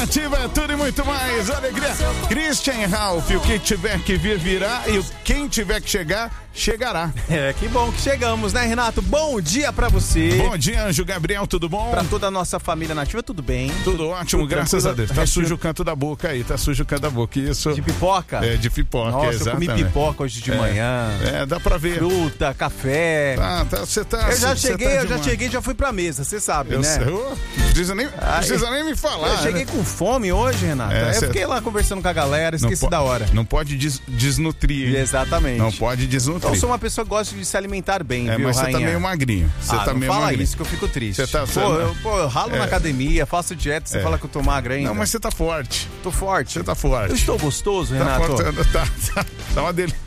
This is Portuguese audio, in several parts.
Nativa é tudo e muito mais. Alegria. Christian Ralph, o que tiver que vir, virá. E quem tiver que chegar, chegará. É, que bom que chegamos, né, Renato? Bom dia pra você. Bom dia, Anjo Gabriel, tudo bom? Pra toda a nossa família nativa, tudo bem? Tudo ótimo, graças a Deus. Tá sujo o canto da boca aí, tá sujo o canto da boca, isso. De pipoca? É, de pipoca, nossa, exatamente. eu comi pipoca hoje de manhã. É, dá pra ver. Fruta, café. Você tá. Eu já cheguei e já fui pra mesa, você sabe, né? Não precisa nem me falar. Eu cheguei com fome hoje, Renato. Eu fiquei lá conversando com a galera, esqueci da hora. Não pode desnutrir. Exatamente. Não pode desnutrir. Então, eu sou uma pessoa que gosta de se alimentar bem, viu, mas rainha? você tá meio magrinho. Não fala isso que eu fico triste. Eu ralo na academia, faço dieta, você fala que eu tô magra ainda. Não, mas você tá forte. Tô forte. Você tá forte. Eu estou gostoso, Renato? Tá uma delícia.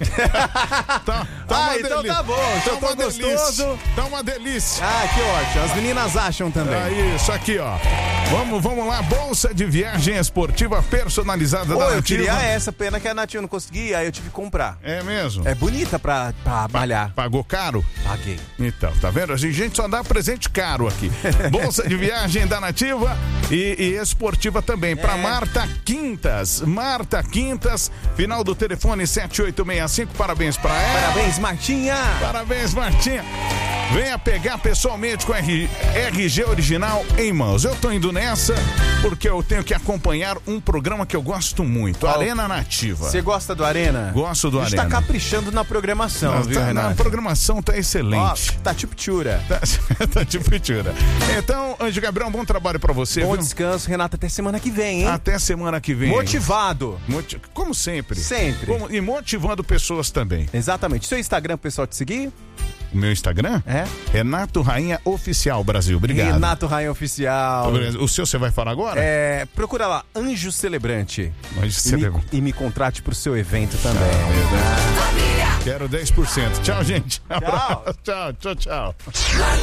Então tá bom. Então tô gostoso. Tá uma delícia. Que ótimo. As meninas acham também. Isso aqui, ó. Vamos lá. Bolsa de viagem esportiva personalizada da Nativa. Eu queria essa, pena que a Nativa não conseguia, aí eu tive que comprar. É mesmo? É bonita pra malhar. Pagou caro? Paguei. Então, tá vendo? A gente só dá presente caro aqui. Bolsa de viagem da Nativa e esportiva também. Pra Marta Quintas. Marta Quintas, final do telefone 7865. Parabéns pra ela. Parabéns, Martinha. Parabéns, Martinha. Venha pegar pessoalmente com RG original em mãos. Eu tô indo nessa porque eu tenho que acompanhar um programa que eu gosto muito, Arena Nativa. Você gosta do Arena? Gosto do Arena. A gente tá caprichando na programação, viu, Renato? A programação tá excelente. Tá tipo tchura. Tá tipo tchura. Então, Anjo Gabriel, um bom trabalho pra você. Bom descanso, Renato, até semana que vem, hein? Até semana que vem. Motivado. Como sempre. Sempre. E motivando pessoas também. Exatamente. Seu Instagram, pessoal, te seguir? O meu Instagram? Renato Rainha Oficial Brasil. Obrigado. Renato Rainha Oficial. O seu você vai falar agora? Procura lá, Anjo Celebrante. Anjo Celebrante. E me contrate pro seu evento também. Quero 10%. Tchau, gente. Tchau. Tchau.